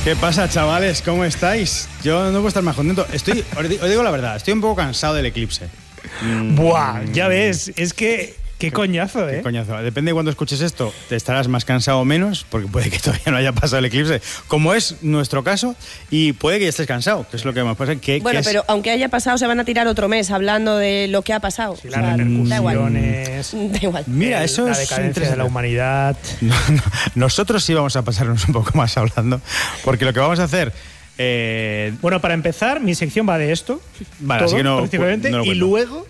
¿Qué pasa, chavales? ¿Cómo estáis? Yo no puedo estar más contento. Os digo la verdad, estoy un poco cansado del eclipse. Buah, ya ves, es que... Qué coñazo, ¿eh? Qué coñazo. Depende de cuándo escuches esto, te estarás más cansado o menos, porque puede que todavía no haya pasado el eclipse, como es nuestro caso, y puede que ya estés cansado, que es lo que más pasa. Pero aunque haya pasado, se van a tirar otro mes hablando de lo que ha pasado. Sí, las repercusiones. Da igual. Mira, eso la es decadencia de la humanidad. Nosotros sí vamos a pasarnos un poco más hablando, porque lo que vamos a hacer... Bueno, para empezar, mi sección va de esto. Vale, todo, así que no, prácticamente, no lo y cuento.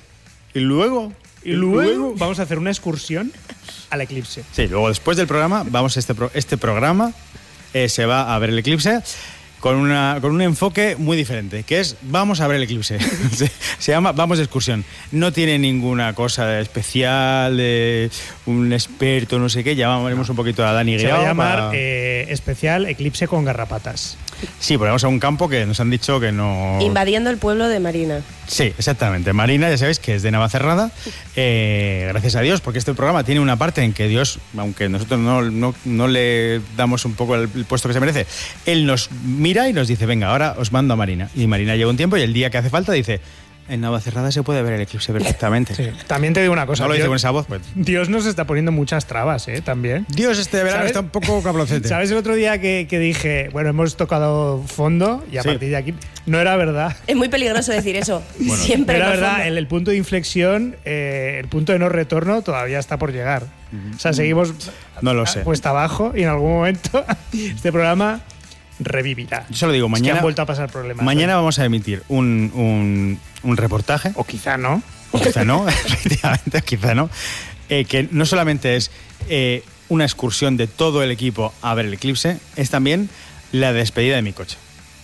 Y luego vamos a hacer una excursión al eclipse. Sí, luego después del programa, este programa se va a ver el eclipse con un enfoque muy diferente, que es vamos a ver el eclipse. Se llama Vamos de excursión. No tiene ninguna cosa especial, de un experto, no sé qué. Llamaremos un poquito a Dani Guirao. Se va a llamar especial Eclipse con garrapatas. Sí, porque vamos a un campo que nos han dicho que no... Invadiendo el pueblo de Marina. Sí, exactamente. Marina, ya sabéis que es de Navacerrada. Gracias a Dios, porque este programa tiene una parte en que Dios, aunque nosotros no le damos un poco el puesto que se merece, Él nos mira y nos dice, venga, ahora os mando a Marina. Y Marina lleva un tiempo y el día que hace falta dice... En Navacerrada se puede ver el eclipse perfectamente. Sí. También te digo una cosa. No lo dice con esa voz, pues. Dios nos está poniendo muchas trabas, también. Dios este verano está un poco cablocete. ¿Sabes el otro día que dije, bueno, hemos tocado fondo y a partir de aquí no era verdad? Es muy peligroso decir eso. Bueno, Siempre no era fondo. verdad, el punto de inflexión, el punto de no retorno todavía está por llegar. O sea, seguimos no lo sé. Cuesta abajo y en algún momento este programa revivirá. Yo solo digo, mañana, es que han vuelto a pasar problemas. Mañana vamos a emitir un reportaje. O quizá no. O quizá no, efectivamente, quizá no. Que no solamente es una excursión de todo el equipo a ver el eclipse, es también la despedida de mi coche.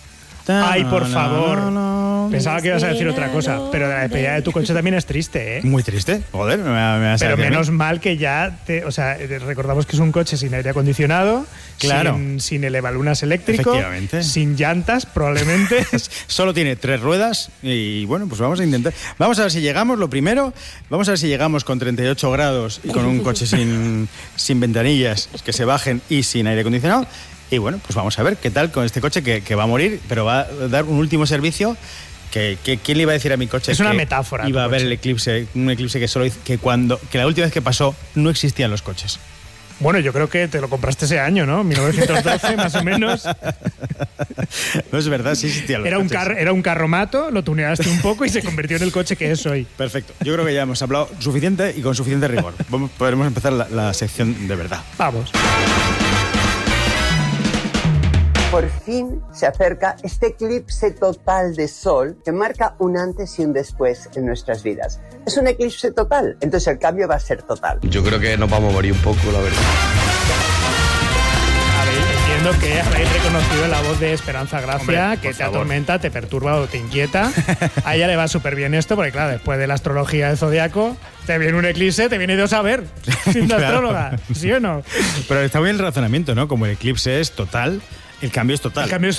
Ay, por favor. Pensaba que ibas a decir otra cosa, pero la despedida de tu coche también es triste, ¿eh? Muy triste, joder. Pero menos mal que ya, recordamos que es un coche sin aire acondicionado, claro, sin elevalunas eléctrico, sin llantas, probablemente. Solo tiene 3 ruedas y bueno, pues vamos a intentar. Vamos a ver si llegamos, lo primero, vamos a ver si llegamos con 38 grados y con un coche sin ventanillas, que se bajen y sin aire acondicionado. Y bueno, pues vamos a ver qué tal con este coche que va a morir, pero va a dar un último servicio. ¿Quién le iba a decir a mi coche? Es una metáfora. Iba a ver el eclipse, un eclipse que la última vez que pasó no existían los coches. Bueno, yo creo que te lo compraste ese año, ¿no? 1912, más o menos. No es verdad, sí existían los coches. Era un carromato, lo tuneaste un poco y se convirtió en el coche que es hoy. Perfecto. Yo creo que ya hemos hablado suficiente y con suficiente rigor. Podremos empezar la sección de verdad. Vamos. Por fin se acerca este eclipse total de sol que marca un antes y un después en nuestras vidas. Es un eclipse total, entonces el cambio va a ser total. Yo creo que nos vamos a morir un poco, la verdad. Entiendo que habéis reconocido la voz de Esperanza Gracia, que te atormenta, te perturba o te inquieta. A ella le va súper bien esto, porque claro, después de la astrología del zodiaco, te viene un eclipse, te viene Dios a ver, siendo astróloga, ¿sí o no? Pero está bien el razonamiento, ¿no? Como el eclipse es total, el cambio es total.